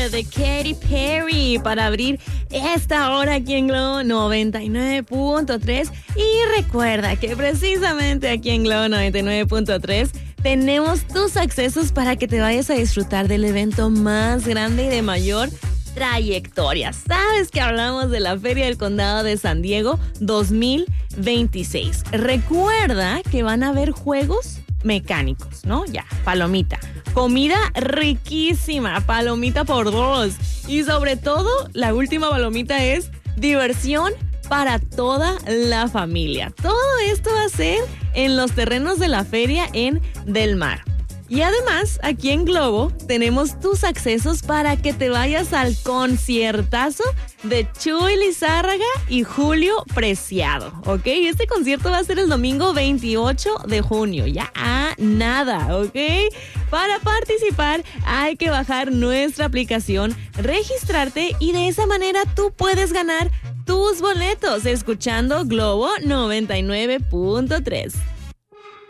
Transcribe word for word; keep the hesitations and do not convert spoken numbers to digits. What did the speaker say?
de Katy Perry para abrir esta hora aquí en Globo noventa y nueve punto tres. Y recuerda que precisamente aquí en Globo noventa y nueve punto tres tenemos tus accesos para que te vayas a disfrutar del evento más grande y de mayor trayectoria. Sabes que hablamos de la Feria del Condado de San Diego dos mil veintiséis. Recuerda que van a haber juegos mecánicos, ¿no? Ya, palomita. Comida riquísima, palomita por dos. Y sobre todo, la última palomita es diversión para toda la familia. Todo esto va a ser en los terrenos de la feria en Del Mar. Y además, aquí en Globo tenemos tus accesos para que te vayas al conciertazo de Chuy Lizárraga y Julio Preciado, ¿ok? Este concierto va a ser el domingo veintiocho de junio, ya a nada, ¿ok? Para participar hay que bajar nuestra aplicación, registrarte y de esa manera tú puedes ganar tus boletos escuchando Globo noventa y nueve punto tres.